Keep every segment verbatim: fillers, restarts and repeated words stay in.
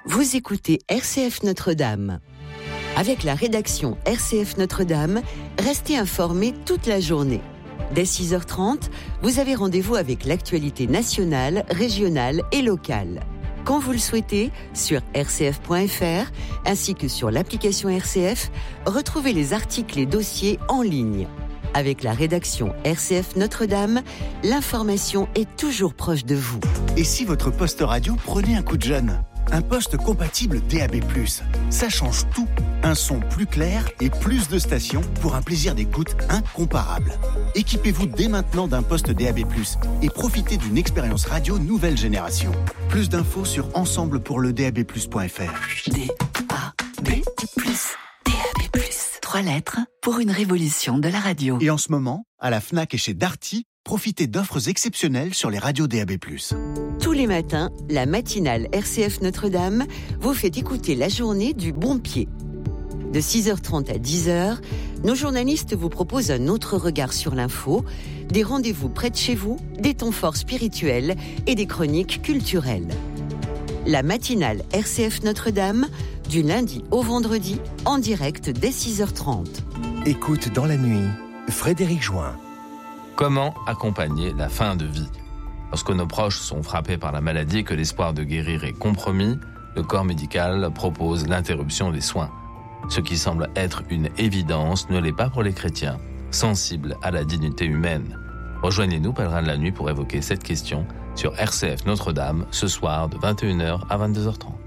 Vous écoutez R C F Notre-Dame. Avec la rédaction R C F Notre-Dame, restez informés toute la journée. Dès six heures trente, vous avez rendez-vous avec l'actualité nationale, régionale et locale. Quand vous le souhaitez, sur r c f point f r, ainsi que sur l'application R C F, retrouvez les articles et dossiers en ligne. Avec la rédaction R C F Notre-Dame, l'information est toujours proche de vous. Et si votre poste radio prenait un coup de jeune ? Un poste compatible D A B plus, ça change tout. Un son plus clair et plus de stations pour un plaisir d'écoute incomparable. Équipez-vous dès maintenant d'un poste D A B plus et profitez d'une expérience radio nouvelle génération. Plus d'infos sur ensemble pour le d a b plus point f r. D A B plus, D A B plus. Trois lettres pour une révolution de la radio. Et en ce moment, à la Fnac et chez Darty, profitez d'offres exceptionnelles sur les radios D A B plus. Tous les matins, la matinale R C F Notre-Dame vous fait écouter la journée du bon pied. De six heures trente à dix heures, nos journalistes vous proposent un autre regard sur l'info, des rendez-vous près de chez vous, des temps forts spirituels et des chroniques culturelles. La matinale R C F Notre-Dame, du lundi au vendredi, en direct dès six heures trente. Écoute dans la nuit, Frédéric Join. Comment accompagner la fin de vie ? Lorsque nos proches sont frappés par la maladie et que l'espoir de guérir est compromis, le corps médical propose l'interruption des soins. Ce qui semble être une évidence ne l'est pas pour les chrétiens, sensibles à la dignité humaine. Rejoignez-nous, pèlerins de la nuit, pour évoquer cette question sur R C F Notre-Dame, ce soir de vingt et une heures à vingt-deux heures trente.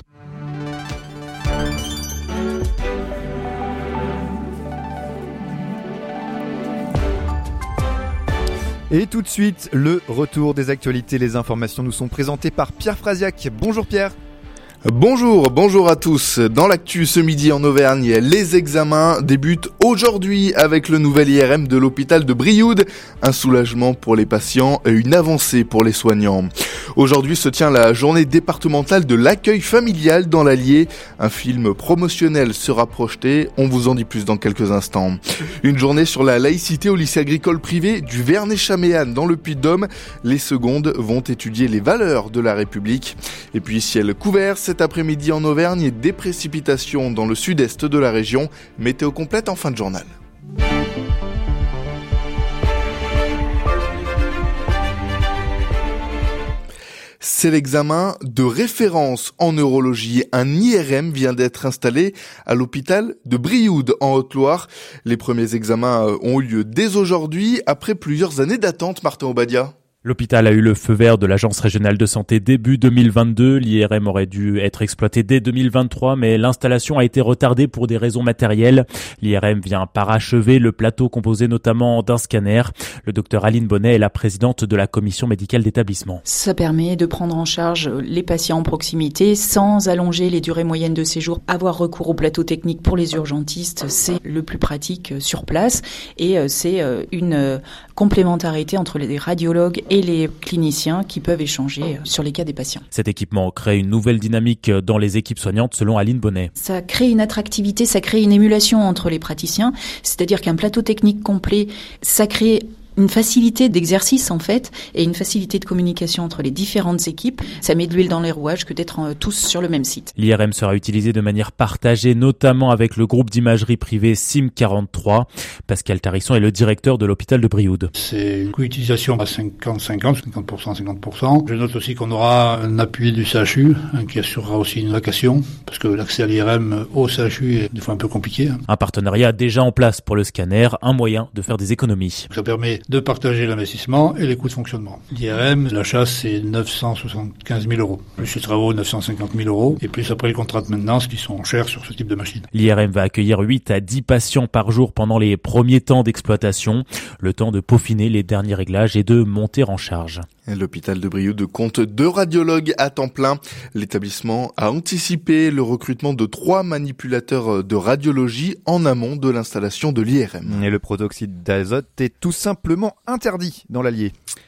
Et tout de suite, le retour des actualités. Les informations nous sont présentées par Pierre Frasiac. Bonjour Pierre. Bonjour, bonjour à tous. Dans l'actu ce midi en Auvergne, les examens débutent aujourd'hui avec le nouvel I R M de l'hôpital de Brioude. Un soulagement pour les patients et une avancée pour les soignants. Aujourd'hui se tient la journée départementale de l'accueil familial dans l'Allier. Un film promotionnel sera projeté, on vous en dit plus dans quelques instants. Une journée sur la laïcité au lycée agricole privé du Vernay-Chaméanne dans le Puy-de-Dôme. Les secondes vont étudier les valeurs de la République. Et puis ciel couvert cet après-midi en Auvergne, des précipitations dans le sud-est de la région. Météo complète en fin de journal. C'est l'examen de référence en neurologie. Un I R M vient d'être installé à l'hôpital de Brioude en Haute-Loire. Les premiers examens ont eu lieu dès aujourd'hui, après plusieurs années d'attente, Martin Obadia. L'hôpital a eu le feu vert de l'Agence régionale de santé début deux mille vingt-deux. L'I R M aurait dû être exploité dès deux mille vingt-trois, mais l'installation a été retardée pour des raisons matérielles. L'I R M vient parachever le plateau composé notamment d'un scanner. Le docteur Aline Bonnet est la présidente de la commission médicale d'établissement. Ça permet de prendre en charge les patients en proximité sans allonger les durées moyennes de séjour. Avoir recours au plateau technique pour les urgentistes, c'est le plus pratique sur place et c'est une complémentarité entre les radiologues et les cliniciens qui peuvent échanger sur les cas des patients. Cet équipement crée une nouvelle dynamique dans les équipes soignantes selon Aline Bonnet. Ça crée une attractivité, ça crée une émulation entre les praticiens, c'est-à-dire qu'un plateau technique complet, ça crée une facilité d'exercice en fait et une facilité de communication entre les différentes équipes. Ça met de l'huile dans les rouages que d'être tous sur le même site. L'I R M sera utilisé de manière partagée, notamment avec le groupe d'imagerie privée S I M quarante-trois. Pascal Tarisson est le directeur de l'hôpital de Brioude. C'est une co-utilisation à cinquante cinquante, cinquante pour cent, cinquante pour cent. Je note aussi qu'on aura un appui du C H U hein, qui assurera aussi une vacation parce que l'accès à l'I R M au C H U est des fois un peu compliqué. Hein. Un partenariat déjà en place pour le scanner, un moyen de faire des économies. Ça permet de partager l'investissement et les coûts de fonctionnement. L'I R M, l'achat, c'est neuf cent soixante-quinze mille euros. Plus les travaux, neuf cent cinquante mille euros. Et plus après les contrats de maintenance qui sont chers sur ce type de machine. L'I R M va accueillir huit à dix patients par jour pendant les premiers temps d'exploitation. Le temps de peaufiner les derniers réglages et de monter en charge. L'hôpital de Brioude compte deux radiologues à temps plein. L'établissement a anticipé le recrutement de trois manipulateurs de radiologie en amont de l'installation de l'I R M. Et le protoxyde d'azote est tout simplement interdit dans l'Allier.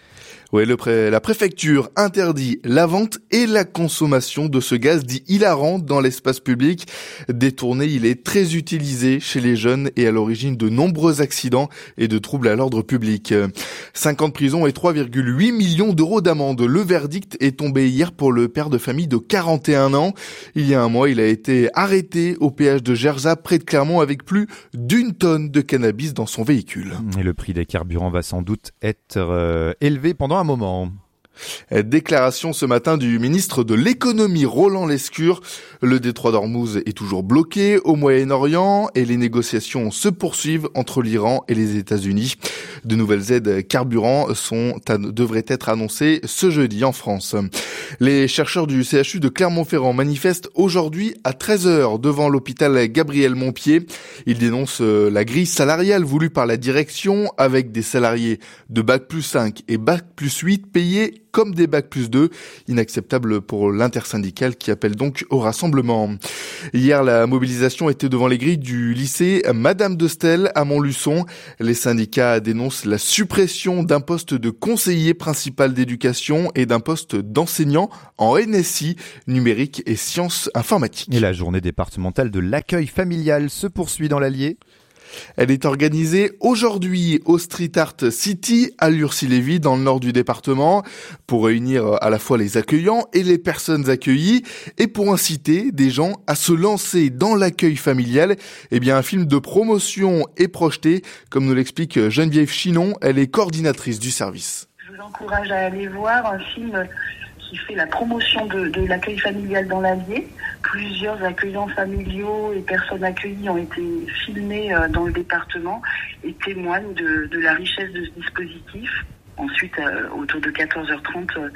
Oui, le pré- la préfecture interdit la vente et la consommation de ce gaz dit hilarant dans l'espace public. Détourné, il est très utilisé chez les jeunes et à l'origine de nombreux accidents et de troubles à l'ordre public. cinq ans de prison et trois virgule huit millions d'euros d'amende. Le verdict est tombé hier pour le père de famille de quarante et un ans. Il y a un mois, il a été arrêté au péage de Gerzat, près de Clermont, avec plus d'une tonne de cannabis dans son véhicule. Et le prix des carburants va sans doute être euh, élevé pendant un moment. Déclaration ce matin du ministre de l'économie Roland Lescure. Le détroit d'Ormuz est toujours bloqué au Moyen-Orient et les négociations se poursuivent entre l'Iran et les États-Unis. De nouvelles aides carburant sont, devraient être annoncées ce jeudi en France. Les chercheurs du C H U de Clermont-Ferrand manifestent aujourd'hui à treize heures devant l'hôpital Gabriel Montpied. Ils dénoncent la grille salariale voulue par la direction avec des salariés de bac plus cinq et bac plus huit payés comme des bac plus deux, inacceptable pour l'intersyndicale qui appelle donc au rassemblement. Hier, la mobilisation était devant les grilles du lycée Madame de Stel à Montluçon. Les syndicats dénoncent la suppression d'un poste de conseiller principal d'éducation et d'un poste d'enseignant en N S I, numérique et sciences informatiques. Et la journée départementale de l'accueil familial se poursuit dans l'Allier. Elle est organisée aujourd'hui au Street Art City à Lurcy-Lévis dans le nord du département pour réunir à la fois les accueillants et les personnes accueillies et pour inciter des gens à se lancer dans l'accueil familial. Eh bien, un film de promotion est projeté, comme nous l'explique Geneviève Chinon, elle est coordinatrice du service. Je vous encourage à aller voir un film qui fait la promotion de, de l'accueil familial dans l'Allier. Plusieurs accueillants familiaux et personnes accueillies ont été filmés dans le département et témoignent de, de la richesse de ce dispositif. Ensuite, euh, autour de quatorze heures trente, euh,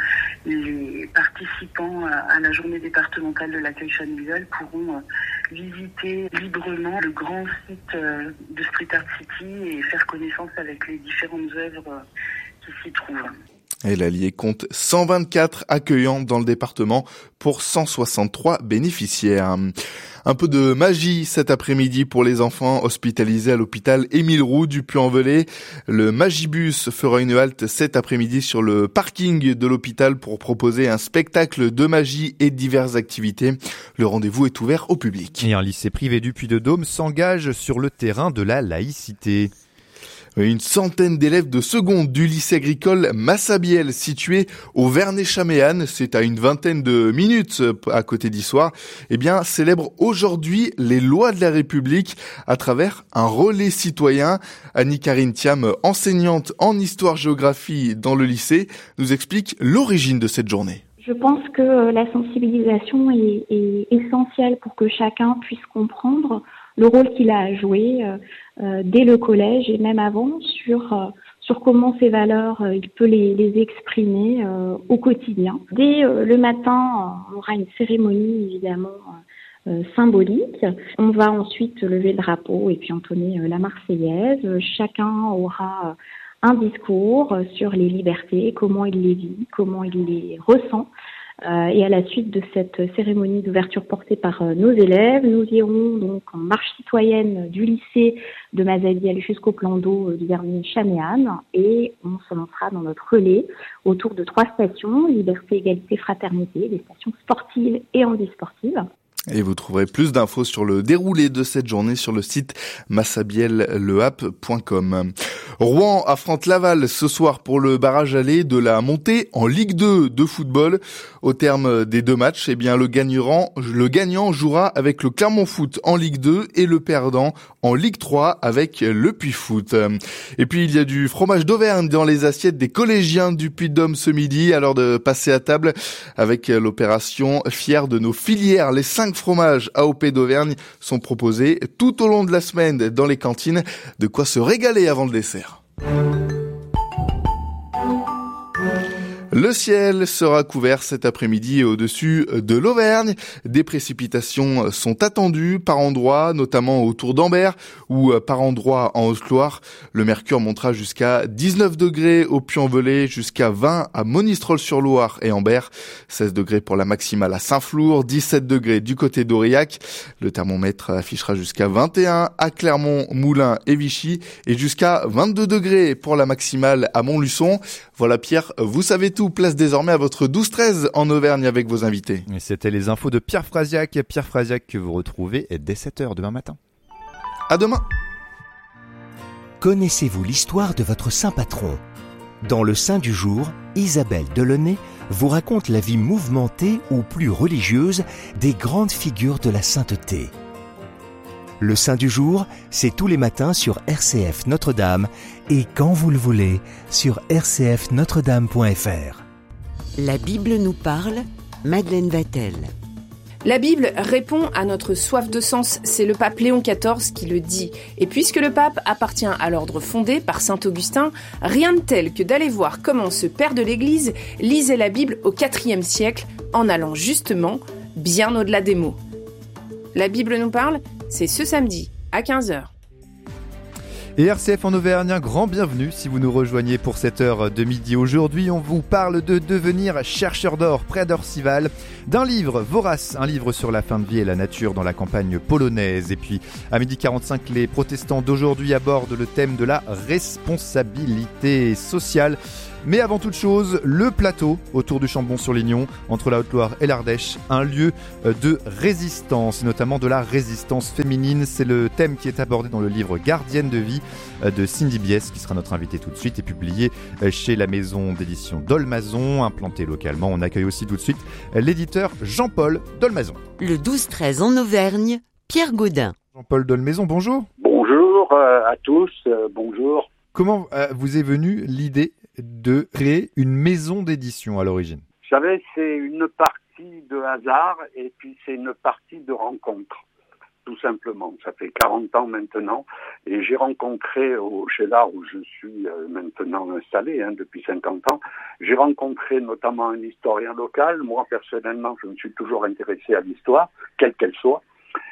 les participants à, à la journée départementale de l'accueil familial pourront euh, visiter librement le grand site euh, de Street Art City et faire connaissance avec les différentes œuvres euh, qui s'y trouvent. Et l'Allier compte cent vingt-quatre accueillants dans le département pour cent soixante-trois bénéficiaires. Un peu de magie cet après-midi pour les enfants hospitalisés à l'hôpital Émile Roux du Puy-en-Velay. Le Magibus fera une halte cet après-midi sur le parking de l'hôpital pour proposer un spectacle de magie et diverses activités. Le rendez-vous est ouvert au public. Et un lycée privé du Puy-de-Dôme s'engage sur le terrain de la laïcité. Une centaine d'élèves de seconde du lycée agricole Massabielle situé au Vernet-Chaméanne, c'est à une vingtaine de minutes à côté d'Issoire, eh bien, célèbrent aujourd'hui les lois de la République à travers un relais citoyen. Annie-Karine Thiam, enseignante en histoire-géographie dans le lycée, nous explique l'origine de cette journée. Je pense que la sensibilisation est, est essentielle pour que chacun puisse comprendre le rôle qu'il a à jouer euh, dès le collège et même avant sur euh, sur comment ces valeurs euh, il peut les, les exprimer euh, au quotidien. Dès euh, le matin, on aura une cérémonie évidemment euh, symbolique. On va ensuite lever le drapeau et puis entonner euh, la Marseillaise. Chacun aura euh, un discours sur les libertés, comment il les vit, comment il les ressent. Euh, et à la suite de cette cérémonie d'ouverture portée par euh, nos élèves, nous irons donc en marche citoyenne du lycée de Massabielle jusqu'au plan d'eau euh, du Vernet-Chaméanne et on se lancera dans notre relais autour de trois stations, liberté, égalité, fraternité, des stations sportives et handisportives. Et vous trouverez plus d'infos sur le déroulé de cette journée sur le site massabielle le hap point com. Rouen affronte Laval ce soir pour le barrage aller de la montée en Ligue deux de football. Au terme des deux matchs, eh bien, le gagnant, le gagnant jouera avec le Clermont Foot en Ligue deux et le perdant en Ligue trois avec le Puy Foot. Et puis, il y a du fromage d'Auvergne dans les assiettes des collégiens du Puy-de-Dôme ce midi. À l'heure de passer à table avec l'opération Fiers de nos filières, les cinq fromages A O P d'Auvergne sont proposés tout au long de la semaine dans les cantines. De quoi se régaler avant le dessert. Le ciel sera couvert cet après-midi au-dessus de l'Auvergne. Des précipitations sont attendues par endroits, notamment autour d'Ambert ou par endroits en Haute-Loire. Le mercure montera jusqu'à dix-neuf degrés au Puy-en-Velay, jusqu'à vingt à Monistrol-sur-Loire et Ambert. seize degrés pour la maximale à Saint-Flour, dix-sept degrés du côté d'Aurillac. Le thermomètre affichera jusqu'à vingt et un à Clermont, Moulins et Vichy et jusqu'à vingt-deux degrés pour la maximale à Montluçon. Voilà Pierre, vous savez tout, place désormais à votre douze treize en Auvergne avec vos invités. Et c'était les infos de Pierre Frasiac. Pierre Frasiac que vous retrouvez dès sept heures demain matin. À demain. Connaissez-vous l'histoire de votre saint patron ? Dans le Saint du jour, Isabelle Delaunay vous raconte la vie mouvementée ou plus religieuse des grandes figures de la sainteté. Le Saint du jour, c'est tous les matins sur R C F Notre-Dame et quand vous le voulez sur r c f notre dame point f r. La Bible nous parle, Madeleine Vatel. La Bible répond à notre soif de sens, c'est le pape Léon quatorze qui le dit. Et puisque le pape appartient à l'ordre fondé par saint Augustin, rien de tel que d'aller voir comment ce père de l'Église lisait la Bible au quatrième siècle, en allant justement bien au-delà des mots. La Bible nous parle, c'est ce samedi à quinze heures. Et R C F en Auvergne, un grand bienvenue si vous nous rejoignez pour cette heure de midi. Aujourd'hui, on vous parle de devenir chercheur d'or près d'Orcival, d'un livre vorace, un livre sur la fin de vie et la nature dans la campagne polonaise. Et puis, à midi quarante-cinq, les protestants d'aujourd'hui abordent le thème de la responsabilité sociale. Mais avant toute chose, le plateau autour du Chambon-sur-Lignon, entre la Haute-Loire et l'Ardèche, un lieu de résistance, notamment de la résistance féminine. C'est le thème qui est abordé dans le livre Gardienne de vie de Cindy Bies, qui sera notre invitée tout de suite et publié chez la maison d'édition d'Olmazon, implantée localement. On accueille aussi tout de suite l'éditeur Jean-Paul d'Olmazon. Le douze treize en Auvergne, Pierre Gaudin. Jean-Paul d'Olmazon, bonjour. Bonjour euh, à tous, euh, bonjour. Comment euh, vous est venue l'idée de créer une maison d'édition à l'origine? Vous savez, c'est une partie de hasard et puis c'est une partie de rencontre, tout simplement. Ça fait quarante ans maintenant et j'ai rencontré au Cheylard où je suis maintenant installé hein, depuis cinquante ans, j'ai rencontré notamment un historien local. Moi, personnellement, je me suis toujours intéressé à l'histoire, quelle qu'elle soit.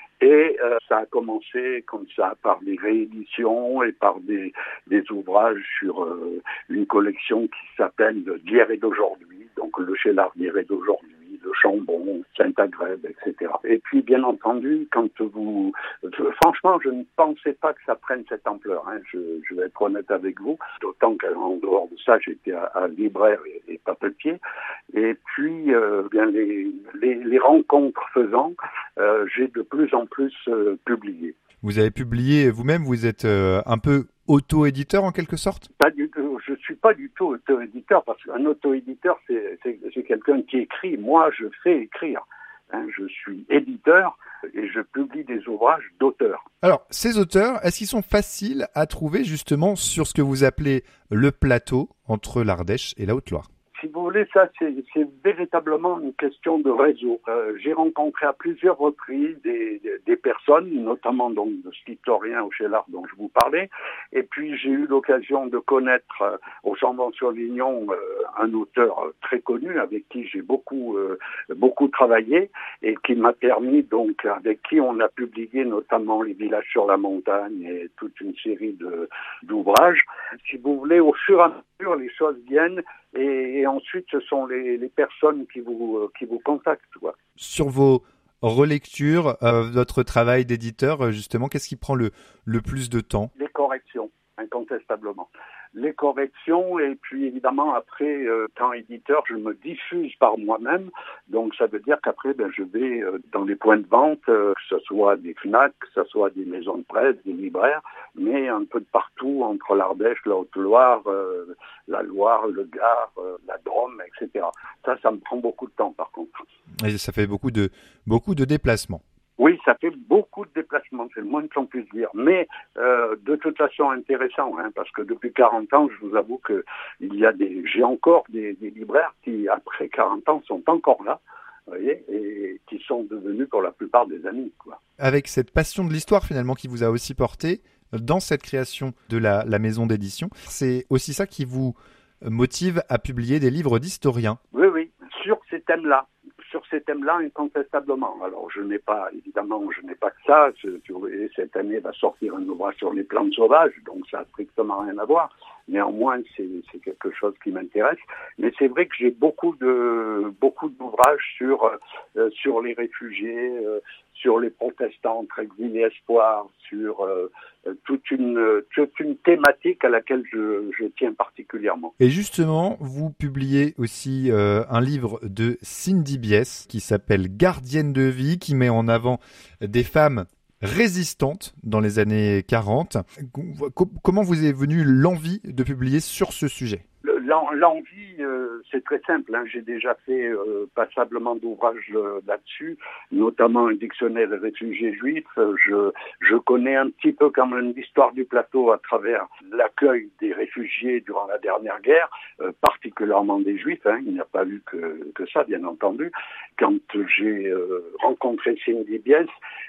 Et euh, ça a commencé comme ça par des rééditions et par des, des ouvrages sur euh, une collection qui s'appelle d'hier et d'aujourd'hui, donc le Cheylard d'hier et d'aujourd'hui, le Chambon, Saint-Agrève, et cetera. Et puis bien entendu, quand vous, franchement, je ne pensais pas que ça prenne cette ampleur. Hein. Je, je vais être honnête avec vous, d'autant qu'en dehors de ça, j'étais à, à libraire et, et papetier. Et puis, euh, bien les, les, les rencontres faisant, euh, j'ai de plus en plus euh, publié. Vous avez publié vous-même, vous êtes euh, un peu auto-éditeur en quelque sorte? Pas du tout, je suis pas du tout auto-éditeur parce qu'un auto-éditeur c'est, c'est, c'est quelqu'un qui écrit. Moi, je fais écrire. Hein, je suis éditeur et je publie des ouvrages d'auteurs. Alors, ces auteurs, est-ce qu'ils sont faciles à trouver justement sur ce que vous appelez le plateau entre l'Ardèche et la Haute-Loire? Si vous voulez, ça, c'est, c'est véritablement une question de réseau. Euh, j'ai rencontré à plusieurs reprises des, des, des personnes, notamment donc de cet historien au Cheylard dont je vous parlais, et puis j'ai eu l'occasion de connaître euh, au Chambon-sur-Lignon euh, un auteur euh, très connu avec qui j'ai beaucoup euh, beaucoup travaillé et qui m'a permis donc, avec qui on a publié notamment Les villages sur la montagne et toute une série de d'ouvrages. Si vous voulez, au fur et à mesure, les choses viennent. Et, et ensuite, ce sont les, les personnes qui vous, euh, qui vous contactent. Quoi. Sur vos relectures, euh, votre travail d'éditeur, justement, qu'est-ce qui prend le, le plus de temps? Les corrections, incontestablement. Les corrections et puis évidemment après, euh, tant éditeur, je me diffuse par moi-même. Donc ça veut dire qu'après, ben, je vais euh, dans les points de vente, euh, que ce soit des Fnac, que ce soit des maisons de presse, des libraires, mais un peu de partout entre l'Ardèche, la Haute-Loire, euh, la Loire, le Gard, euh, la Drôme, et cetera. Ça, ça me prend beaucoup de temps par contre. Et ça fait beaucoup de beaucoup de déplacements. Oui, ça fait beaucoup de déplacements, c'est le moins que l'on puisse dire. Mais euh, de toute façon intéressant, hein, parce que depuis quarante ans, je vous avoue que il y a des, j'ai encore des, des libraires qui, après quarante ans, sont encore là, vous voyez, et qui sont devenus pour la plupart des amis, quoi. Avec cette passion de l'histoire finalement qui vous a aussi porté dans cette création de la, la maison d'édition, c'est aussi ça qui vous motive à publier des livres d'historiens. Oui, oui, sur ces thèmes-là. Sur ces thèmes-là, incontestablement. Alors, je n'ai pas, évidemment, je n'ai pas que ça. Je, cette année va sortir un ouvrage sur les plantes sauvages, donc ça n'a strictement rien à voir. Néanmoins, c'est, c'est quelque chose qui m'intéresse. Mais c'est vrai que j'ai beaucoup de, beaucoup d'ouvrages sur, euh, sur les réfugiés, euh, sur les protestants entre exil et espoir, sur euh, toute une toute une thématique à laquelle je, je tiens particulièrement. Et justement, vous publiez aussi euh, un livre de Cindy Bies qui s'appelle Gardienne de vie, qui met en avant des femmes résistantes dans les années quarante. Comment vous est venue l'envie de publier sur ce sujet ? L'envie, euh, c'est très simple. Hein. J'ai déjà fait euh, passablement d'ouvrages euh, là-dessus, notamment un dictionnaire des réfugiés juifs. Je, je connais un petit peu quand même l'histoire du plateau à travers l'accueil des réfugiés durant la dernière guerre, euh, particulièrement des juifs. Hein. Il n'y a pas eu que, que ça, bien entendu. Quand j'ai euh, rencontré Cindy Bies,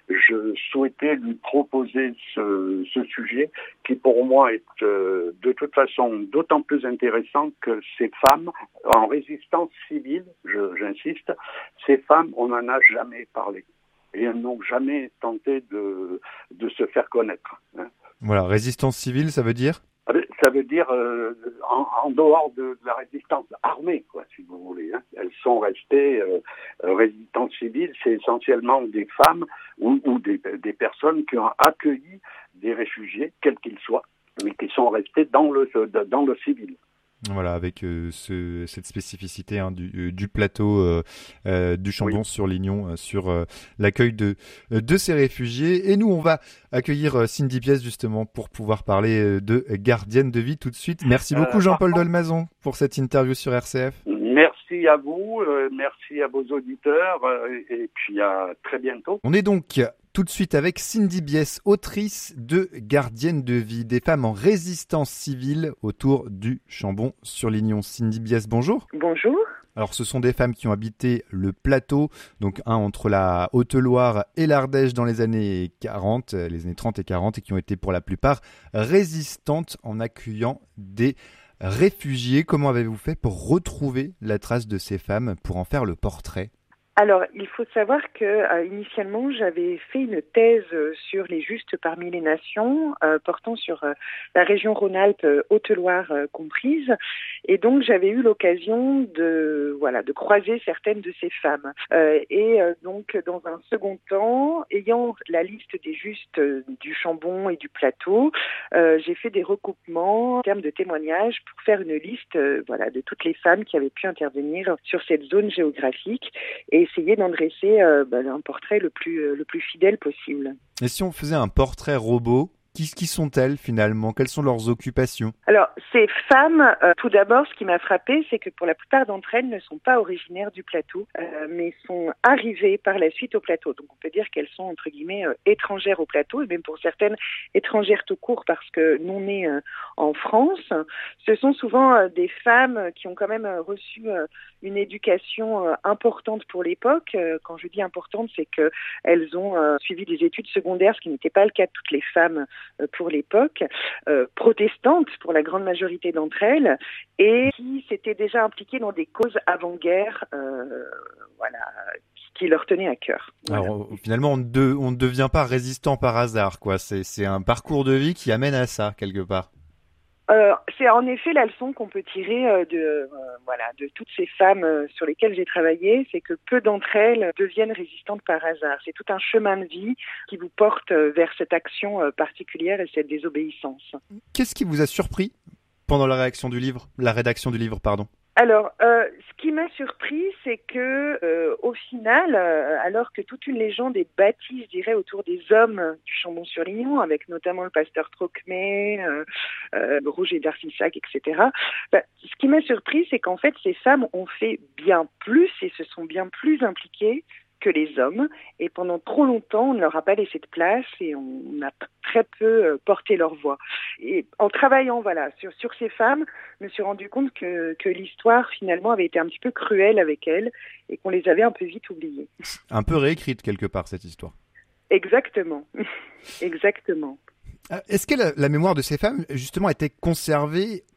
je souhaitais lui proposer ce, ce sujet qui pour moi est euh, de toute façon d'autant plus intéressant que ces femmes en résistance civile, je, j'insiste, ces femmes, on n'en a jamais parlé. Et elles n'ont jamais tenté de, de se faire connaître. Hein. Voilà, résistance civile, ça veut dire ? Ça veut dire euh, en, en dehors de, de la résistance armée, quoi, si vous voulez. Hein. Elles sont restées euh, résistantes civiles, c'est essentiellement des femmes ou, ou des, des personnes qui ont accueilli des réfugiés, quels qu'ils soient, mais qui sont restés dans le, dans le civil. Voilà, avec euh, ce, cette spécificité hein, du, euh, du plateau euh, euh, du Chambon-sur-Lignon, euh, sur euh, l'accueil de, euh, de ces réfugiés. Et nous, on va accueillir euh, Cindy Bies justement pour pouvoir parler euh, de Gardienne de vie tout de suite. Merci beaucoup euh, Jean-Paul contre... Dolmazon pour cette interview sur R C F. Merci à vous, euh, merci à vos auditeurs euh, et puis à très bientôt. On est donc tout de suite avec Cindy Bies, autrice de Gardienne de vie, des femmes en résistance civile autour du Chambon-sur-Lignon. Cindy Bies, bonjour. Bonjour. Alors ce sont des femmes qui ont habité le plateau, donc un entre la Haute-Loire et l'Ardèche dans les années quarante, les années trente et quarante, et qui ont été pour la plupart résistantes en accueillant des réfugiés. Comment avez-vous fait pour retrouver la trace de ces femmes, pour en faire le portrait ? Alors, il faut savoir que euh, initialement, j'avais fait une thèse sur les justes parmi les nations, euh, portant sur euh, la région Rhône-Alpes, euh, Haute-Loire euh, comprise, et donc j'avais eu l'occasion de voilà de croiser certaines de ces femmes. Euh, et euh, donc, dans un second temps, ayant la liste des justes euh, du Chambon et du Plateau, euh, j'ai fait des recoupements en termes de témoignages pour faire une liste euh, voilà de toutes les femmes qui avaient pu intervenir sur cette zone géographique et essayer d'en dresser euh, bah, un portrait le plus, euh, le plus fidèle possible. Et si on faisait un portrait robot, qui, qui sont-elles finalement ? Quelles sont leurs occupations ? Alors, ces femmes, euh, tout d'abord, ce qui m'a frappée, c'est que pour la plupart d'entre elles ne sont pas originaires du plateau, euh, mais sont arrivées par la suite au plateau. Donc on peut dire qu'elles sont, entre guillemets, euh, étrangères au plateau, et même pour certaines, étrangères tout court, parce que non nées euh, en France. Ce sont souvent euh, des femmes qui ont quand même euh, reçu euh, une éducation euh, importante pour l'époque. Euh, quand je dis importante, c'est qu'elles ont euh, suivi des études secondaires, ce qui n'était pas le cas de toutes les femmes euh, pour l'époque, euh, protestantes pour la grande majorité d'entre elles, et qui s'étaient déjà impliquées dans des causes avant-guerre, euh, voilà, qui leur tenaient à cœur. Voilà. Alors finalement, on ne, de, on ne devient pas résistant par hasard, quoi. C'est, c'est un parcours de vie qui amène à ça quelque part. Euh, c'est en effet la leçon qu'on peut tirer euh, de euh, voilà de toutes ces femmes euh, sur lesquelles j'ai travaillé, c'est que peu d'entre elles deviennent résistantes par hasard. C'est tout un chemin de vie qui vous porte euh, vers cette action euh, particulière et cette désobéissance. Qu'est-ce qui vous a surpris pendant la réaction du livre, la rédaction du livre, pardon ? Alors, euh, ce qui m'a surpris, c'est que, euh, au final, euh, alors que toute une légende est bâtie, je dirais, autour des hommes du Chambon-sur-Lignon, avec notamment le pasteur Trocmé, euh, euh, Roger d'Arcissac, et cetera, bah, ce qui m'a surpris, c'est qu'en fait, ces femmes ont fait bien plus et se sont bien plus impliquées que les hommes, et pendant trop longtemps, on ne leur a pas laissé de place et on a très peu porté leur voix. Et en travaillant voilà sur sur ces femmes, je me suis rendu compte que que l'histoire finalement avait été un petit peu cruelle avec elles et qu'on les avait un peu vite oubliées. Un peu réécrite quelque part cette histoire. Exactement, exactement. Est-ce que la, la mémoire de ces femmes justement a été conservée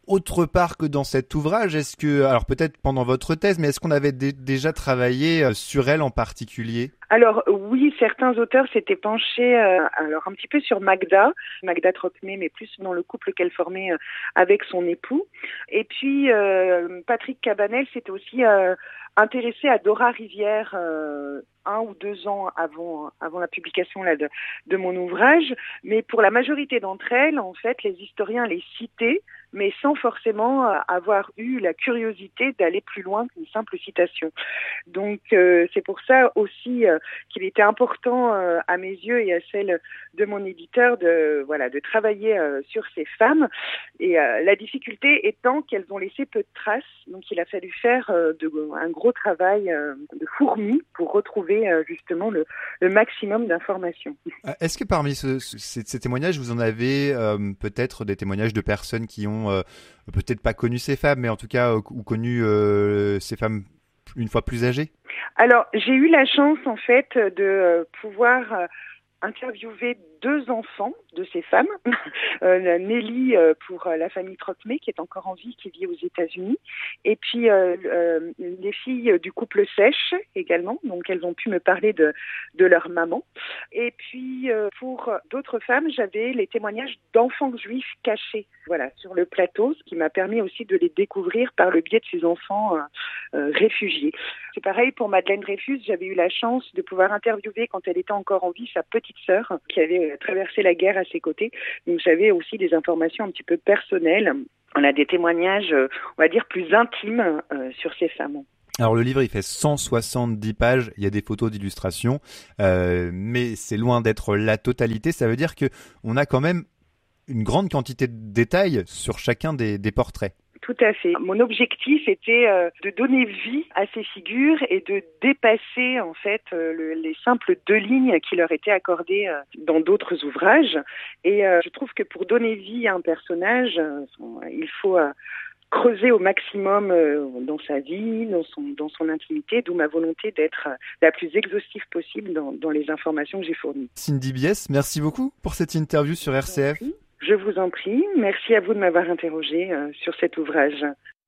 autre part que dans cet ouvrage. Est-ce que, alors peut-être pendant votre thèse, mais est-ce qu'on avait d- déjà travaillé sur elle en particulier ? Alors oui, certains auteurs s'étaient penchés euh, alors un petit peu sur Magda, Magda Trocmé, mais plus dans le couple qu'elle formait euh, avec son époux. Et puis euh, Patrick Cabanel s'était aussi euh, intéressé à Dora Rivière euh, un ou deux ans avant avant la publication là de, de mon ouvrage. Mais pour la majorité d'entre elles, en fait, les historiens les citaient, mais sans forcément avoir eu la curiosité d'aller plus loin qu'une simple citation. Donc euh, c'est pour ça aussi euh, qu'il était important euh, à mes yeux et à celles de mon éditeur de voilà de travailler euh, sur ces femmes. Et euh, la difficulté étant qu'elles ont laissé peu de traces, donc il a fallu faire euh, de, un gros travail euh, de fourmi pour retrouver euh, justement le, le maximum d'informations. Est-ce que parmi ce, ce, ces, ces témoignages, vous en avez euh, peut-être des témoignages de personnes qui ont euh, peut-être pas connu ces femmes, mais en tout cas euh, ou connu euh, ces femmes une fois plus âgées ? Alors, j'ai eu la chance en fait de euh, pouvoir euh, interviewer deux enfants de ces femmes, euh, Nelly euh, pour euh, la famille Trocmé qui est encore en vie, qui vit aux États-Unis, et puis euh, euh, les filles du couple Sèche également, donc elles ont pu me parler de, de leur maman. Et puis euh, pour d'autres femmes, j'avais les témoignages d'enfants juifs cachés, voilà, sur le plateau, ce qui m'a permis aussi de les découvrir par le biais de ces enfants euh, euh, réfugiés. C'est pareil pour Madeleine Dreyfus, j'avais eu la chance de pouvoir interviewer quand elle était encore en vie sa petite sœur qui avait traverser la guerre à ses côtés. Donc j'avais aussi des informations un petit peu personnelles. On a des témoignages, on va dire, plus intimes euh, sur ces femmes. Alors le livre il fait cent soixante-dix pages, il y a des photos d'illustrations, euh, mais c'est loin d'être la totalité. Ça veut dire que on a quand même une grande quantité de détails sur chacun des, des portraits. Tout à fait. Mon objectif était euh, de donner vie à ces figures et de dépasser en fait euh, le, les simples deux lignes qui leur étaient accordées euh, dans d'autres ouvrages. Et euh, je trouve que pour donner vie à un personnage, euh, il faut euh, creuser au maximum euh, dans sa vie, dans son, dans son intimité, d'où ma volonté d'être euh, la plus exhaustive possible dans, dans les informations que j'ai fournies. Cindy Bies, merci beaucoup pour cette interview sur R C F. Je vous en prie. Merci à vous de m'avoir interrogé euh, sur cet ouvrage.